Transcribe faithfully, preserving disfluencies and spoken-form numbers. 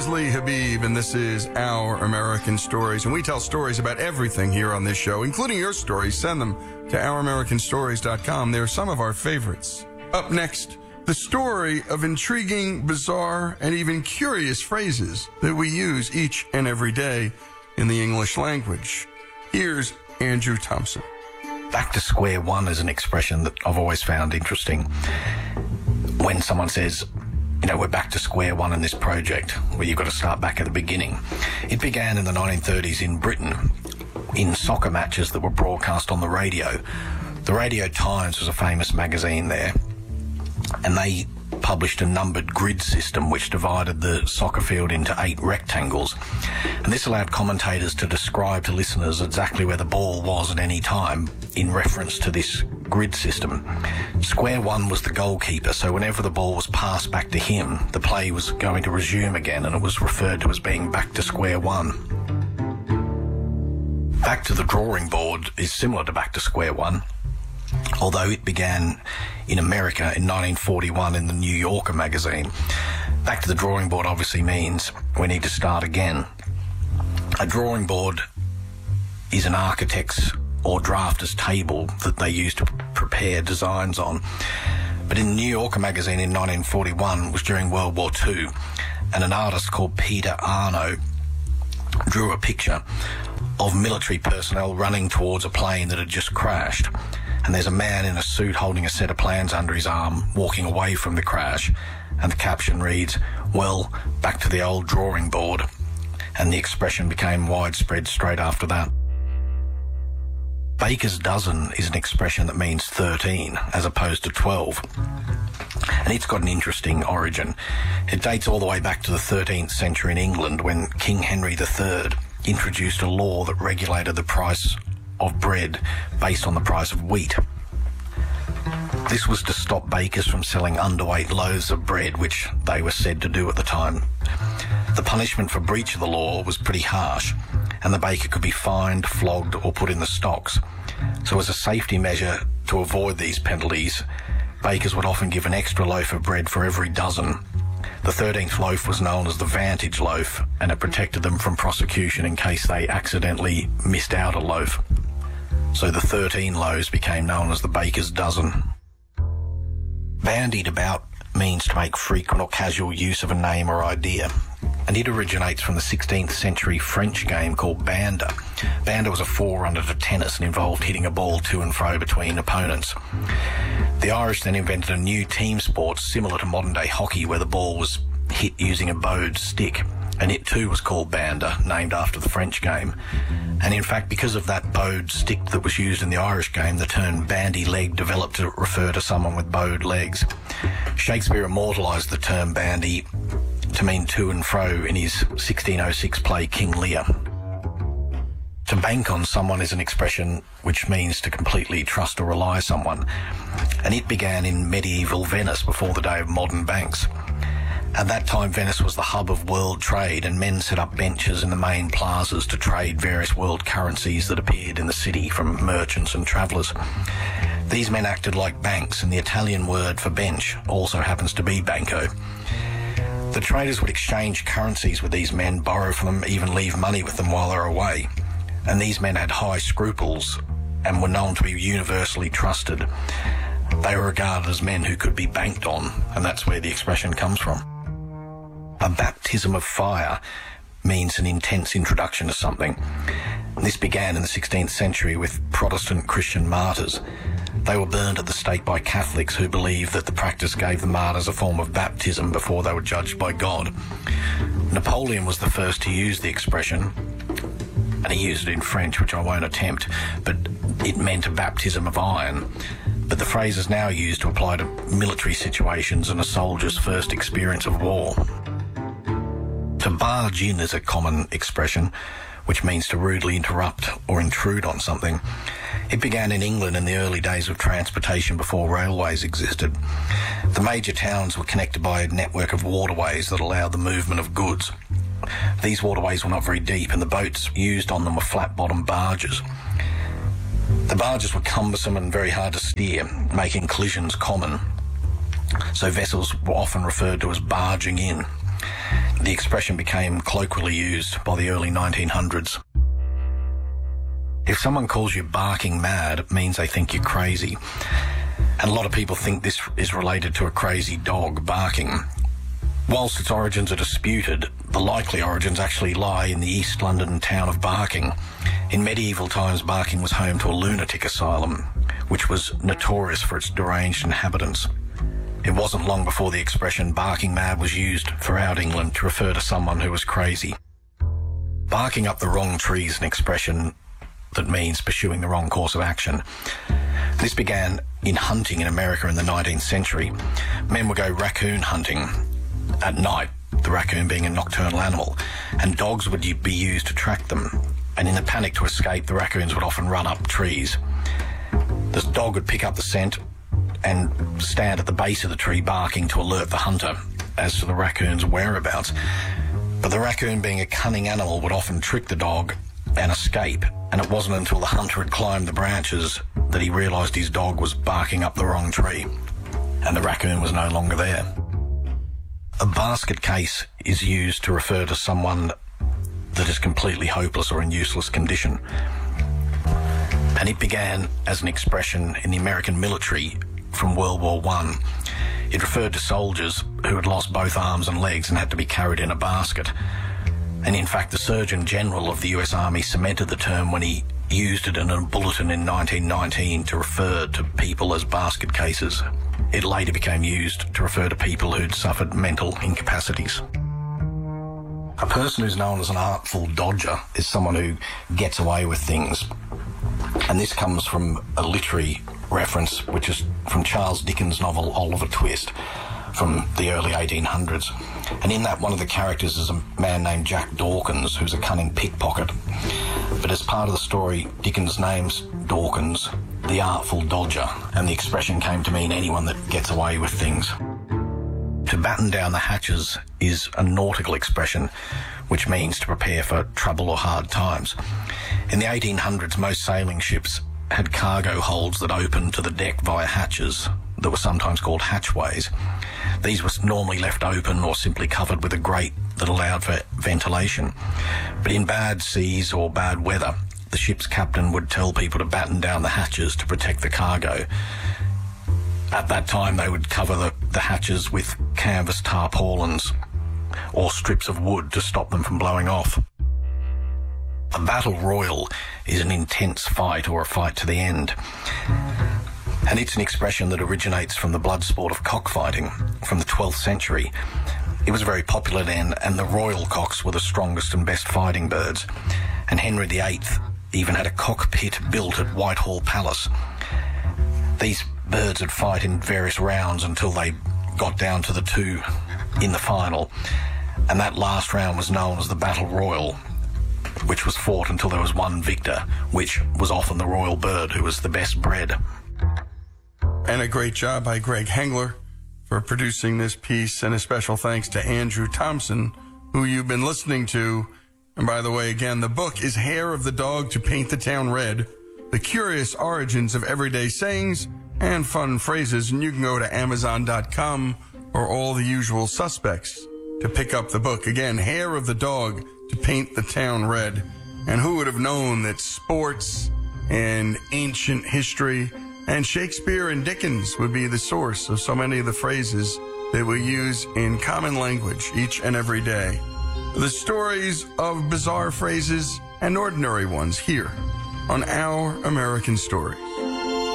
is Lee Habib, and this is Our American Stories. And we tell stories about everything here on this show, including your stories. Send them to our american stories dot com. They're some of our favorites. Up next, the story of intriguing, bizarre, and even curious phrases that we use each and every day in the English language. Here's Andrew Thompson. Back to square one is an expression that I've always found interesting. When someone says, you know, we're back to square one in this project, where you've got to start back at the beginning. It began in the nineteen thirties in Britain, in soccer matches that were broadcast on the radio. The Radio Times was a famous magazine there, and they published a numbered grid system which divided the soccer field into eight rectangles. And this allowed commentators to describe to listeners exactly where the ball was at any time in reference to this grid system. Square one was the goalkeeper, so whenever the ball was passed back to him, the play was going to resume again, and it was referred to as being back to square one. Back to the drawing board is similar to back to square one, although it began in America in nineteen forty-one in the New Yorker magazine. Back to the drawing board obviously means we need to start again. A drawing board is an architect's or drafter's table that they use to prepare designs on. But in the New Yorker magazine in nineteen forty-one, it was during World War Two, and an artist called Peter Arno drew a picture of military personnel running towards a plane that had just crashed. And there's a man in a suit holding a set of plans under his arm, walking away from the crash. And the caption reads, "Well, back to the old drawing board." And the expression became widespread straight after that. Baker's dozen is an expression that means thirteen as opposed to twelve. And it's got an interesting origin. It dates all the way back to the thirteenth century in England, when King Henry the Third introduced a law that regulated the price of bread based on the price of wheat. This was to stop bakers from selling underweight loaves of bread, which they were said to do at the time. The punishment for breach of the law was pretty harsh, and the baker could be fined, flogged, or put in the stocks. So as a safety measure to avoid these penalties, bakers would often give an extra loaf of bread for every dozen. The thirteenth loaf was known as the Vantage loaf, and it protected them from prosecution in case they accidentally missed out a loaf. So the thirteen loaves became known as the baker's dozen. Bandied about means to make frequent or casual use of a name or idea, and it originates from the sixteenth century French game called bander. Bander was a forerunner to tennis and involved hitting a ball to and fro between opponents. The Irish then invented a new team sport similar to modern-day hockey, where the ball was hit using a bowed stick, and it too was called bander, named after the French game. And in fact, because of that bowed stick that was used in the Irish game, the term bandy leg developed to refer to someone with bowed legs. Shakespeare immortalised the term bandy to mean to and fro in his sixteen oh six play King Lear. To bank on someone is an expression which means to completely trust or rely on someone, and it began in medieval Venice before the day of modern banks. At that time, Venice was the hub of world trade, and men set up benches in the main plazas to trade various world currencies that appeared in the city from merchants and travellers. These men acted like banks, and the Italian word for bench also happens to be banco. The traders would exchange currencies with these men, borrow from them, even leave money with them while they're away. And these men had high scruples and were known to be universally trusted. They were regarded as men who could be banked on, and that's where the expression comes from. A baptism of fire means an intense introduction to something. This began in the sixteenth century with Protestant Christian martyrs. They were burned at the stake by Catholics who believed that the practice gave the martyrs a form of baptism before they were judged by God. Napoleon was the first to use the expression, and he used it in French, which I won't attempt, but it meant a baptism of iron. But the phrase is now used to apply to military situations and a soldier's first experience of war. To barge in is a common expression, which means to rudely interrupt or intrude on something. It began in England in the early days of transportation before railways existed. The major towns were connected by a network of waterways that allowed the movement of goods. These waterways were not very deep, and the boats used on them were flat-bottomed barges. The barges were cumbersome and very hard to steer, making collisions common. So vessels were often referred to as barging in. The expression became colloquially used by the early nineteen hundreds. If someone calls you barking mad, it means they think you're crazy. And a lot of people think this is related to a crazy dog barking. Whilst its origins are disputed, the likely origins actually lie in the East London town of Barking. In medieval times, Barking was home to a lunatic asylum, which was notorious for its deranged inhabitants. It wasn't long before the expression barking mad was used throughout England to refer to someone who was crazy. Barking up the wrong tree is an expression that means pursuing the wrong course of action. This began in hunting in America in the nineteenth century. Men would go raccoon hunting at night, the raccoon being a nocturnal animal, and dogs would be used to track them. And in a panic to escape, the raccoons would often run up trees. The dog would pick up the scent and stand at the base of the tree barking to alert the hunter as to the raccoon's whereabouts. But the raccoon, being a cunning animal, would often trick the dog and escape, and it wasn't until the hunter had climbed the branches that he realised his dog was barking up the wrong tree, and the raccoon was no longer there. A basket case is used to refer to someone that is completely hopeless or in useless condition. And it began as an expression in the American military from World War One. It referred to soldiers who had lost both arms and legs and had to be carried in a basket. And in fact, the Surgeon General of the U S Army cemented the term when he used it in a bulletin in nineteen nineteen to refer to people as basket cases. It later became used to refer to people who'd suffered mental incapacities. A person who's known as an artful dodger is someone who gets away with things. And this comes from a literary reference, which is from Charles Dickens' novel Oliver Twist from the early eighteen hundreds. And in that, one of the characters is a man named Jack Dawkins, who's a cunning pickpocket. But as part of the story, Dickens names Dawkins the artful dodger, and the expression came to mean anyone that gets away with things. To batten down the hatches is a nautical expression, which means to prepare for trouble or hard times. In the eighteen hundreds, most sailing ships had cargo holds that opened to the deck via hatches that were sometimes called hatchways. These were normally left open or simply covered with a grate that allowed for ventilation. But in bad seas or bad weather, the ship's captain would tell people to batten down the hatches to protect the cargo. At that time, they would cover the, the hatches with canvas tarpaulins or strips of wood to stop them from blowing off. A battle royal is an intense fight or a fight to the end. And it's an expression that originates from the blood sport of cockfighting from the twelfth century. It was very popular then, and the royal cocks were the strongest and best fighting birds. And Henry the Eighth even had a cockpit built at Whitehall Palace. These birds would fight in various rounds until they got down to the two in the final. And that last round was known as the Battle Royal, which was fought until there was one victor, which was often the royal bird who was the best bred. And a great job by Greg Hengler for producing this piece, and a special thanks to Andrew Thompson, who you've been listening to. And by the way, again, the book is Hair of the Dog to Paint the Town Red, The Curious Origins of Everyday Sayings and Fun Phrases. And you can go to amazon dot com or all the usual suspects to pick up the book. Again, Hair of the Dog to Paint the Town Red. And who would have known that sports and ancient history and Shakespeare and Dickens would be the source of so many of the phrases that we use in common language each and every day. The stories of bizarre phrases and ordinary ones here on Our American Stories.